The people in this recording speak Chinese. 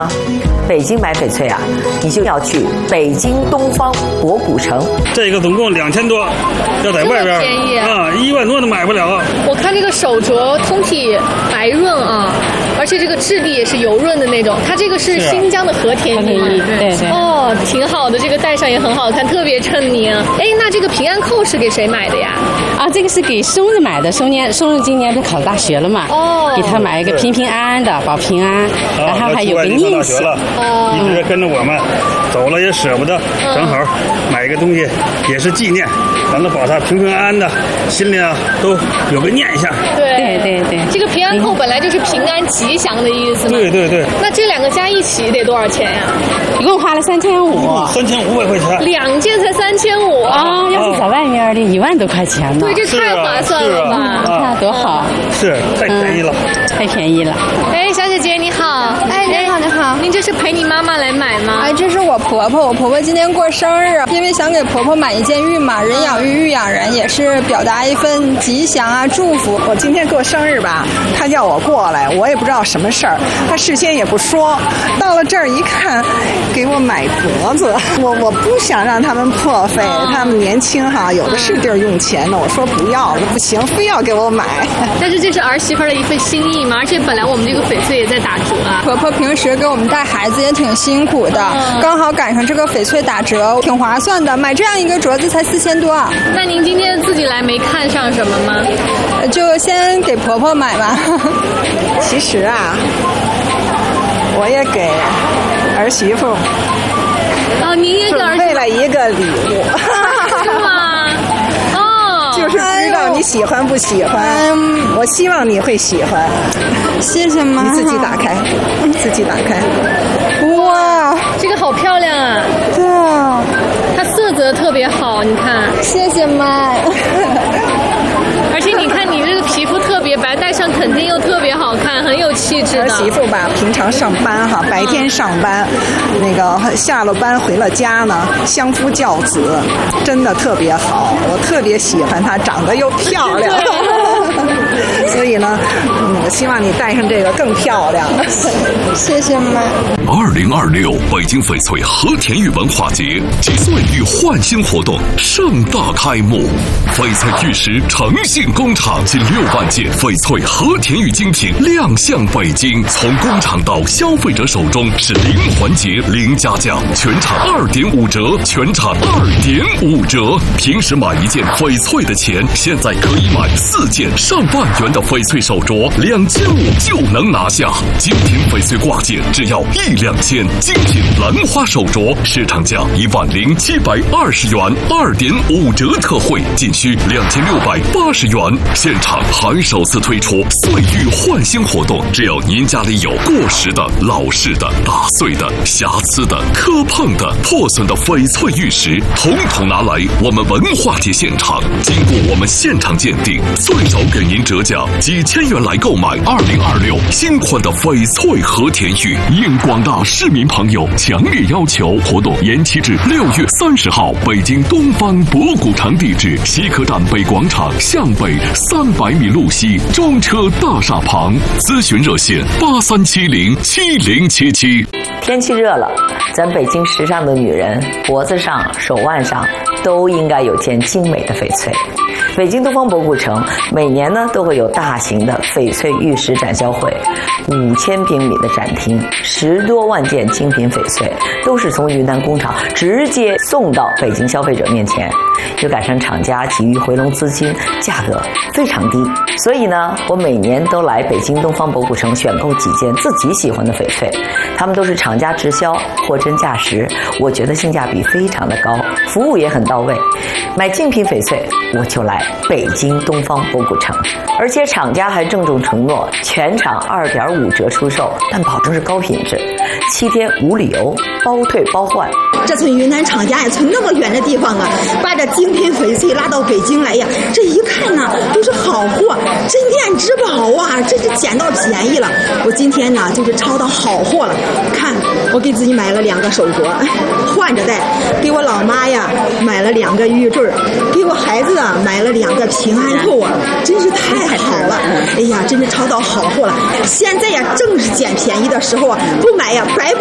北京买翡翠啊，你就要去北京东方博古城。 这个总共2000多，要在外边便宜啊 ，1万多都买不了。 我看这个手镯通体白润啊，而且这个质地也是油润的那种。它这个是新疆的和田玉， 对。 哦，挺好的，这个戴上也很好看，特别衬您。哎，那这个平安扣是给谁买的呀？ 啊，这个是给松子买的，松子今年不是考大学了嘛？ 哦， 给他买一个平平安安的，保平安，然后还有个印玺。 一直跟着我们走了也舍不得，正好买一个东西也是纪念，完了保他平平安安的，心里啊都有个念想。 对，这个平安扣本来就是平安吉祥的意思嘛。 对。 那这两个加一起得多少钱呀？ 一共花了3500 块钱。 2件才3500 啊！要是在外面的1万多块钱呢。 对，这太划算了吧？ 你看多好。 是太便宜了， 太便宜了。 哎，小姐姐你好。 哎，你好。 您这是陪你妈妈来买吗？ 哎，这是我婆婆今天过生日，因为想给婆婆买一件玉嘛，人养玉，玉养人，也是表达一份吉祥啊祝福。 我今天过生日吧，她叫我过来，我也不知道什么事儿，她事先也不说，到了这儿一看，给我买镯子，我不想让他们破费，他们年轻哈，有的是地儿用钱的，我说不要了，不行，非要给我买。 但是这是儿媳妇的一份心意嘛，而且本来我们这个翡翠也在打折啊。 婆婆平时给我们带孩子也挺辛苦的，刚好赶上这个翡翠打折，挺划算的，买这样一个镯子才4000多。 那您今天自己来没看上什么吗？ 就先给婆婆买吧。 其实啊，我也给儿媳妇您也给儿媳妇准备了一个礼物。 是吗？ 就是不知道你喜欢不喜欢，我希望你会喜欢。 谢谢妈。 你自己打开。 哇， 这个好漂亮啊！ 对啊， 它色泽特别好，你看。 谢谢妈。 而且你看你这个皮肤特别白，戴上肯定又特别好看，很有气质的。 儿媳妇吧，平常上班哈，白天上班，那个下了班回了家呢，相夫教子，真的特别好，我特别喜欢她，长得又漂亮。所以呢，我希望你戴上这个更漂亮。 谢谢妈。 2026北京翡翠和田玉文化节及岁玉焕新活动盛大开幕，翡翠玉石诚信工厂近6万件翡翠和田玉精品亮相北京，从工厂到消费者手中是零环节零加价，全场2.5折，全场2.5折。平时买一件翡翠的钱，现在可以买4件上万元的翡翠手镯，2500就能拿下。精品翡翠挂件只要1-2千，精品兰花手镯市场价10720元，2.5折特惠，仅需2680元。现场还首次推出岁玉焕新活动，只要您家里有过时的、老式的、打碎的、瑕疵的、磕碰的、破损的翡翠玉石，统统拿来我们文化节现场，经过我们现场鉴定，最少给您折价几千元来购买2026新款的翡翠和田玉。应广大市民朋友强烈要求，活动延期至6月30号，北京东方博古城，地址西客站北广场向北300米路西中车大厦旁，咨询热线83707077。 天气热了，咱北京时尚的女人脖子上、手腕上都应该有件精美的翡翠。北京东方博古城每年呢都会有大型的翡翠玉石展销会，5000平米的展厅，10多万件精品翡翠都是从云南工厂直接送到北京消费者面前，又赶上厂家急于回笼资金，价格非常低，所以呢我每年都来北京东方博古城选购几件自己喜欢的翡翠，他们都是厂家直销，货真价实，我觉得性价比非常的高，服务也很到位。买精品翡翠我就来北京东方博古城，而且厂家还郑重承诺全场2.5折出售，但保证是高品质，7天无理由，包退包换。 这从云南厂家也从那么远的地方啊，把这精品翡翠拉到北京来呀，这一看呢都是好货，镇店之宝啊，这是捡到便宜了。我今天呢就是抄到好货了，看我给自己买了2个手镯，换着戴；给我老妈呀买了2个玉坠，给我孩子啊买了2个平安扣啊，真是太好了！哎呀，真是淘到好货了。现在呀，正是捡便宜的时候啊，不买呀白。